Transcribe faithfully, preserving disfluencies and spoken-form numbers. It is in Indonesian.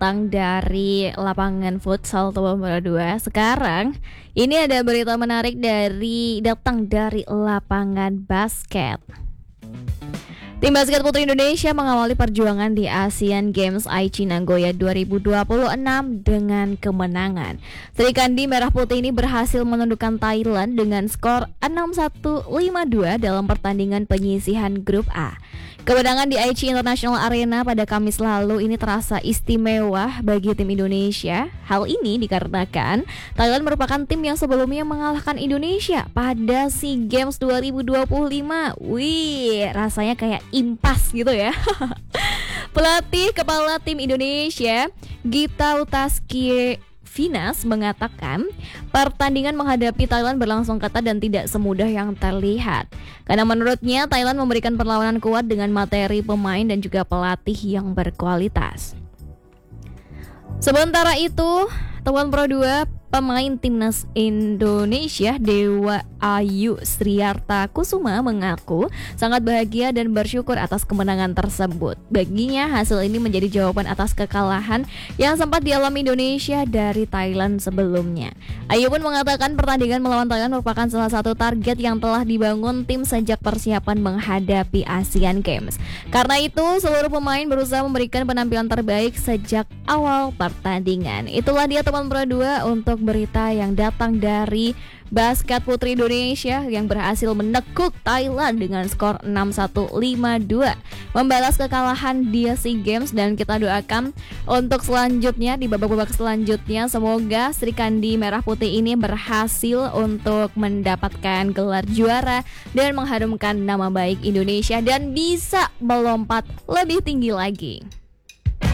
datang dari lapangan futsal Toba dua. Sekarang ini ada berita menarik dari datang dari lapangan basket. Tim basket putri Indonesia mengawali perjuangan di Asian Games Aichi Nagoya dua ribu dua puluh enam dengan kemenangan. Sri Kandi Merah Putih ini berhasil menundukkan Thailand dengan skor enam satu lima dua dalam pertandingan penyisihan grup A. Kemenangan di Aichi International Arena pada Kamis lalu ini terasa istimewa bagi tim Indonesia. Hal ini dikarenakan Thailand merupakan tim yang sebelumnya mengalahkan Indonesia pada SEA Games dua ribu dua puluh lima. Wih, rasanya kayak impas gitu ya. Pelatih kepala tim Indonesia, Gita Utaski Vinas, mengatakan pertandingan menghadapi Thailand berlangsung ketat dan tidak semudah yang terlihat. Karena menurutnya Thailand memberikan perlawanan kuat dengan materi pemain dan juga pelatih yang berkualitas. Sementara itu, Tuan Pro dua pemain timnas Indonesia Dewa Ayu Sriarta Kusuma mengaku sangat bahagia dan bersyukur atas kemenangan tersebut. Baginya hasil ini menjadi jawaban atas kekalahan yang sempat dialami Indonesia dari Thailand sebelumnya. Ayu pun mengatakan pertandingan melawan Thailand merupakan salah satu target yang telah dibangun tim sejak persiapan menghadapi Asian Games. Karena itu seluruh pemain berusaha memberikan penampilan terbaik sejak awal pertandingan. Itulah dia teman Pro dua untuk berita yang datang dari basket putri Indonesia yang berhasil menekuk Thailand dengan skor enam satu lima dua, membalas kekalahan di SEA Games. Dan kita doakan untuk selanjutnya di babak-babak selanjutnya semoga Sri Kandi Merah Putih ini berhasil untuk mendapatkan gelar juara dan mengharumkan nama baik Indonesia dan bisa melompat lebih tinggi lagi.